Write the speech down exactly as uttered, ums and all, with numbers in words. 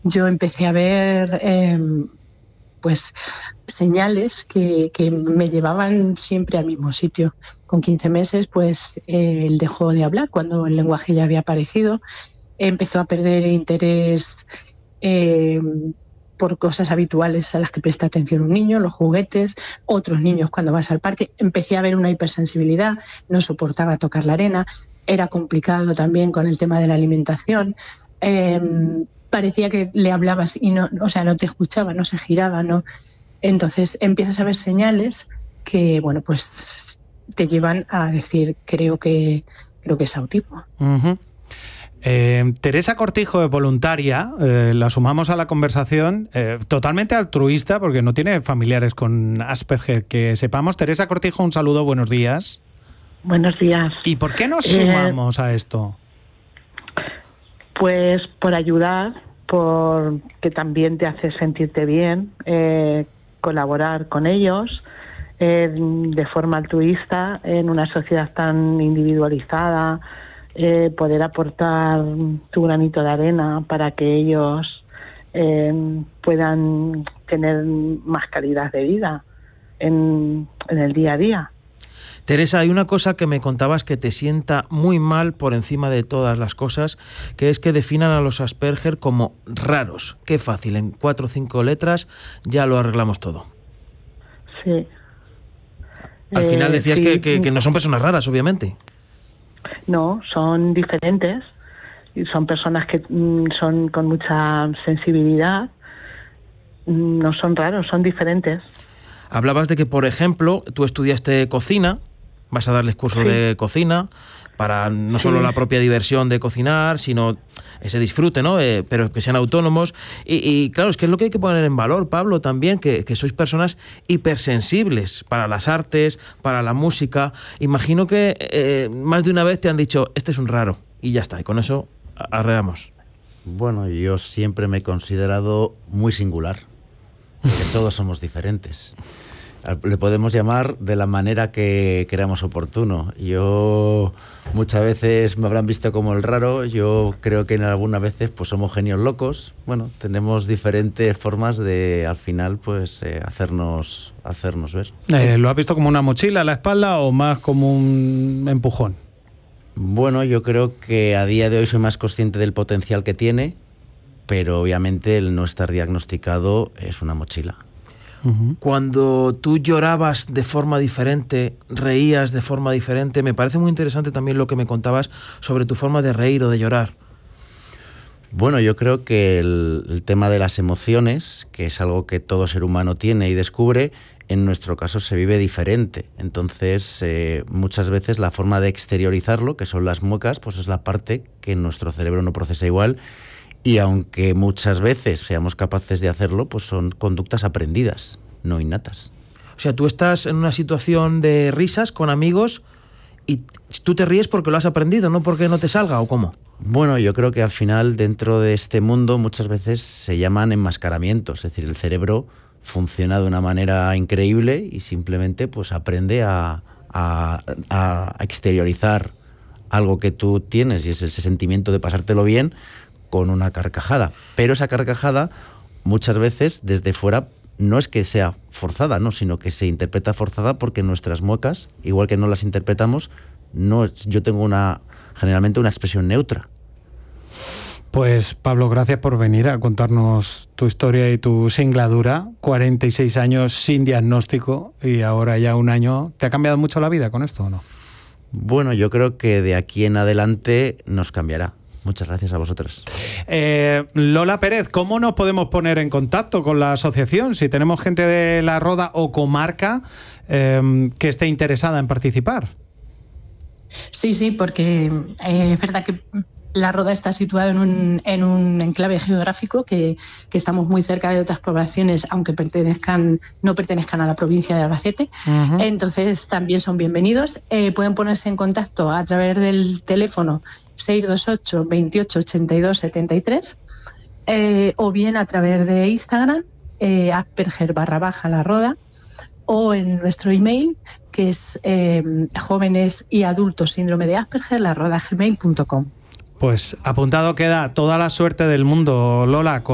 yo empecé a ver eh, pues señales que, que me llevaban siempre al mismo sitio. Con quince meses, pues eh, él dejó de hablar cuando el lenguaje ya había aparecido. Empezó a perder interés eh, por cosas habituales a las que presta atención un niño, los juguetes, otros niños cuando vas al parque. Empecé a ver una hipersensibilidad, no soportaba tocar la arena, era complicado también con el tema de la alimentación. Eh, parecía que le hablabas y no, o sea, no te escuchaba, no se giraba, no. Entonces empiezas a ver señales que, bueno, pues te llevan a decir, creo que, creo que es autismo. Uh-huh. Eh, Teresa Cortijo es voluntaria, eh, la sumamos a la conversación, eh, totalmente altruista porque no tiene familiares con Asperger, que sepamos. Teresa Cortijo, un saludo, buenos días. Buenos días. ¿Y por qué nos eh, sumamos a esto? Pues por ayudar, por que también te hace sentirte bien, eh, colaborar con ellos eh, de forma altruista en una sociedad tan individualizada. Eh, poder aportar tu granito de arena para que ellos eh, puedan tener más calidad de vida en, en el día a día. Teresa, hay una cosa que me contabas que te sienta muy mal por encima de todas las cosas, que es que definan a los Asperger como raros. Qué fácil, en cuatro o cinco letras ya lo arreglamos todo. Sí. Al eh, final decías sí, que, que, sí. que no son personas raras, obviamente. No, son diferentes y son personas que mm, son con mucha sensibilidad. No son raros, son diferentes. Hablabas de que, por ejemplo, tú estudiaste cocina, vas a darles cursos Sí. de cocina para no solo Sí. la propia diversión de cocinar, sino ese disfrute, ¿no? Eh, pero que sean autónomos. Y, y claro, es que es lo que hay que poner en valor, Pablo, también, que, que sois personas hipersensibles para las artes, para la música. Imagino que eh, más de una vez te han dicho, este es un raro, y ya está, y con eso arreglamos. Bueno, yo siempre me he considerado muy singular, porque todos somos diferentes. Le podemos llamar de la manera que creamos oportuno. Yo muchas veces me habrán visto como el raro, yo creo que en algunas veces pues somos genios locos. Bueno, tenemos diferentes formas de al final pues eh, hacernos, hacernos ver. Eh, ¿Lo has visto como una mochila a la espalda o más como un empujón? Bueno, yo creo que a día de hoy soy más consciente del potencial que tiene, pero obviamente el no estar diagnosticado es una mochila. Cuando tú llorabas de forma diferente, reías de forma diferente, me parece muy interesante también lo que me contabas sobre tu forma de reír o de llorar. Bueno, yo creo que el, el tema de las emociones, que es algo que todo ser humano tiene y descubre, en nuestro caso se vive diferente. Entonces, eh, muchas veces la forma de exteriorizarlo, que son las muecas, pues es la parte que nuestro cerebro no procesa igual. Y aunque muchas veces seamos capaces de hacerlo, pues son conductas aprendidas, no innatas. O sea, tú estás en una situación de risas con amigos y tú te ríes porque lo has aprendido, no porque no te salga, ¿o cómo? Bueno, yo creo que al final dentro de este mundo muchas veces se llaman enmascaramientos, es decir, el cerebro funciona de una manera increíble y simplemente pues aprende a, a, a exteriorizar algo que tú tienes y es ese sentimiento de pasártelo bien con una carcajada. Pero esa carcajada muchas veces desde fuera no es que sea forzada, no, sino que se interpreta forzada porque nuestras muecas, igual que no las interpretamos, no es, yo tengo una generalmente una expresión neutra. Pues Pablo, gracias por venir a contarnos tu historia y tu singladura. cuarenta y seis años sin diagnóstico y ahora ya un año. ¿Te ha cambiado mucho la vida con esto o no? Bueno, yo creo que de aquí en adelante nos cambiará. Muchas gracias a vosotras. Eh, Lola Pérez, ¿cómo nos podemos poner en contacto con la asociación si tenemos gente de la Roda o comarca eh, que esté interesada en participar? Sí, sí, porque eh, es verdad que La Roda está situada en un, en un enclave geográfico que, que estamos muy cerca de otras poblaciones, aunque pertenezcan, no pertenezcan a la provincia de Albacete. Uh-huh. Entonces también son bienvenidos. Eh, pueden ponerse en contacto a través del teléfono seis dos ocho, veintiocho, ochenta y dos, setenta y tres eh, o bien a través de Instagram, eh, Asperger barra baja La Roda, o en nuestro email, que es eh, jóvenes y adultos síndrome de Asperger, la roda gmail punto com. Pues apuntado queda. Toda la suerte del mundo, Lola.